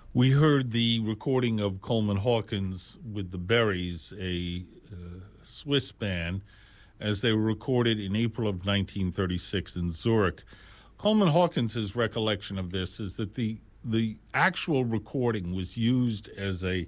We heard the recording of Coleman Hawkins with the Berries, a Swiss band, as they were recorded in April of 1936 in Zurich. Coleman Hawkins' recollection of this is that the actual recording was used as a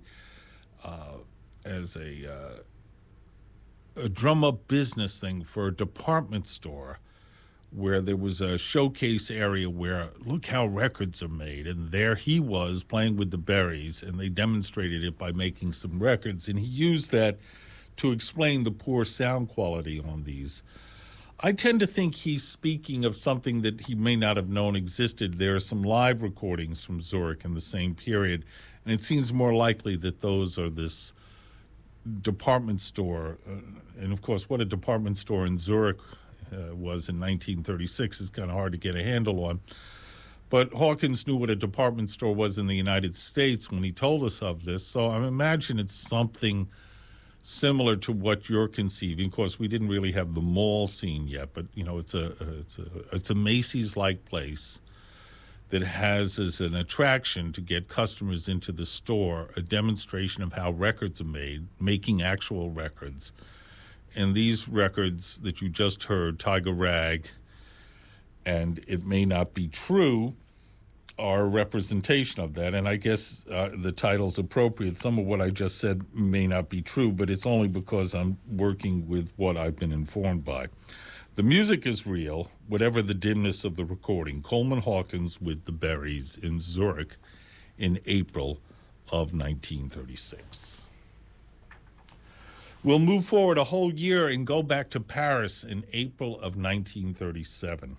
drum up business thing for a department store, where there was a showcase area where, look how records are made. And there he was playing with the Berries, and they demonstrated it by making some records. And he used that to explain the poor sound quality on these. I tend to think he's speaking of something that he may not have known existed. There are some live recordings from Zurich in the same period, and it seems more likely that those are this department store. And, of course, what a department store in Zurich was in 1936 is kind of hard to get a handle on. But Hawkins knew what a department store was in the United States when he told us of this, so I imagine it's something similar to what you're conceiving. Of course, we didn't really have the mall scene yet, but it's a Macy's-like place that has as an attraction to get customers into the store a demonstration of how records are made, making actual records. And these records that you just heard, Tiger Rag and It May Not Be True, are a representation of that. And I guess the title's appropriate. Some of what I just said may not be true, but it's only because I'm working with what I've been informed by. The music is real, whatever the dimness of the recording. Coleman Hawkins with the Berries in Zurich in April of 1936. We'll move forward a whole year and go back to Paris in April of 1937.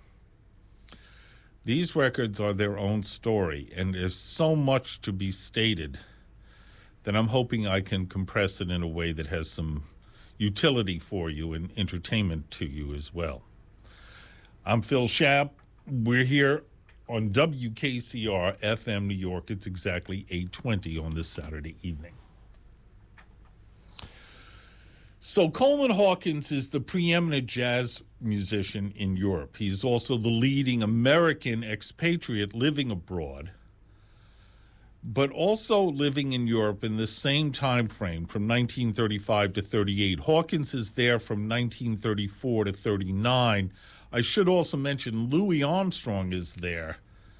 These records are their own story, and there's so much to be stated that I'm hoping I can compress it in a way that has some utility for you and entertainment to you as well. I'm Phil Schaap. We're here on WKCR FM New York. It's exactly 8:20 on this Saturday evening. So Coleman Hawkins is the preeminent jazz musician in Europe. He's also the leading American expatriate living abroad, but also living in Europe in the same time frame from 1935 to 38. Hawkins is there from 1934 to 39. I should also mention Louis Armstrong is there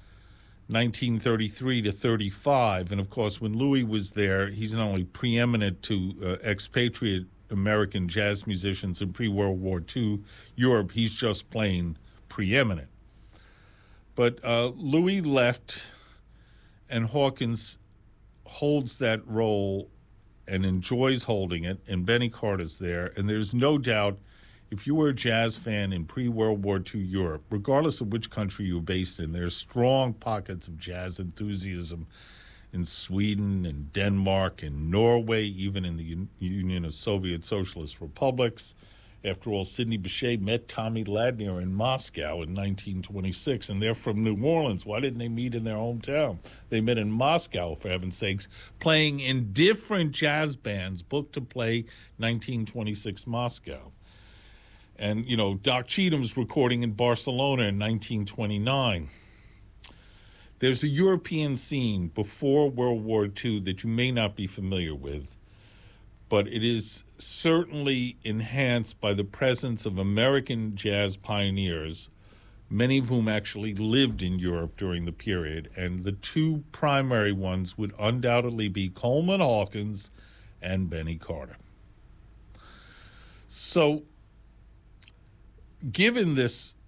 1933 to 35. And, of course, when Louis was there, he's not only preeminent to expatriate American jazz musicians in pre-World War II Europe, he's just plain preeminent. But Louis left, and Hawkins holds that role and enjoys holding it, and Benny Carter's there. And there's no doubt, if you were a jazz fan in pre-World War II Europe, regardless of which country you were based in, there's strong pockets of jazz enthusiasm in Sweden and Denmark and Norway, even in the Union of Soviet Socialist Republics. After all, Sidney Bechet met Tommy Ladner in Moscow in 1926, and they're from New Orleans. Why didn't they meet in their hometown? They met in Moscow, for heaven's sakes, playing in different jazz bands booked to play 1926 Moscow. And, Doc Cheatham's recording in Barcelona in 1929. There's a European scene before World War II that you may not be familiar with, but it is certainly enhanced by the presence of American jazz pioneers, many of whom actually lived in Europe during the period, and the two primary ones would undoubtedly be Coleman Hawkins and Benny Carter. So, given this